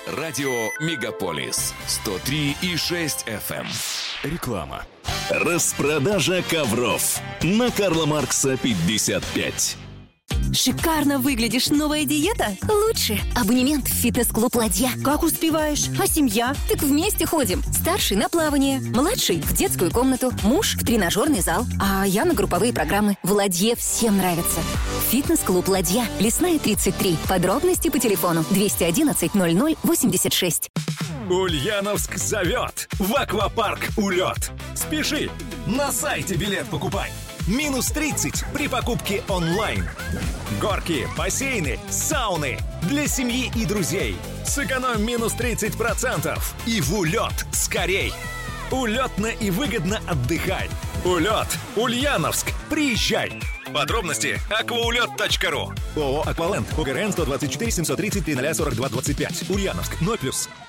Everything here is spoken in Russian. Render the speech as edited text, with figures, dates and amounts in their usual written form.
Радио Мегаполис 103,6 FM. Реклама. Распродажа ковров на Карла Маркса 55. Шикарно выглядишь. Новая диета? Лучше. Абонемент в фитнес-клуб «Ладья». Как успеваешь? А семья? Так вместе ходим. Старший на плавание, младший в детскую комнату, муж в тренажерный зал, а я на групповые программы. В «Ладье» всем нравится. Фитнес-клуб «Ладья». Лесная, 33. Подробности по телефону 211 00 86. Ульяновск зовет! В аквапарк «Улет». Спеши! На сайте билет покупай! Минус 30 при покупке онлайн. Горки, бассейны, сауны для семьи и друзей. Сэкономь минус 30%. И в «Улет» скорей! Улетно и выгодно отдыхай. «Улет». Ульяновск. Приезжай. Подробности aquaulет.ru. ООО «Акваленд». ОГРН 124 730 0042 25. Ульяновск. 0+.